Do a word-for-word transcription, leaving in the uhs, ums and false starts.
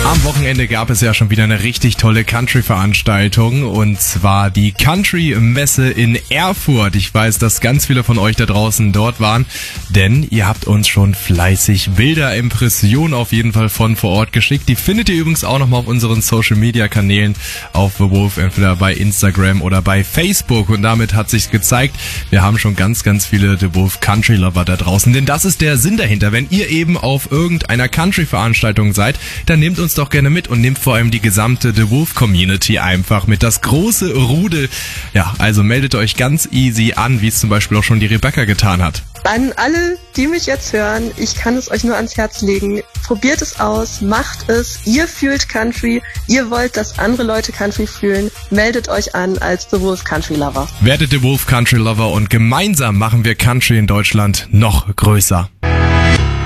Am Wochenende gab es ja schon wieder eine richtig tolle Country-Veranstaltung und zwar die Country-Messe in Erfurt. Ich weiß, dass ganz viele von euch da draußen dort waren, denn ihr habt uns schon fleißig Bilder, Impressionen auf jeden Fall von vor Ort geschickt. Die findet ihr übrigens auch nochmal auf unseren Social-Media-Kanälen auf The Wolf, entweder bei Instagram oder bei Facebook. Und damit hat sich gezeigt, wir haben schon ganz, ganz viele The Wolf Country-Lover da draußen, denn das ist der Sinn dahinter. Wenn ihr eben auf irgendeiner Country-Veranstaltung seid, dann nehmt uns doch gerne mit und nehmt vor allem die gesamte The Wolf Community einfach mit, das große Rudel. Ja, also meldet euch ganz easy an, wie es zum Beispiel auch schon die Rebecca getan hat. An alle, die mich jetzt hören, ich kann es euch nur ans Herz legen. Probiert es aus, macht es. Ihr fühlt Country, ihr wollt, dass andere Leute Country fühlen. Meldet euch an als The Wolf Country Lover. Werdet The Wolf Country Lover und gemeinsam machen wir Country in Deutschland noch größer.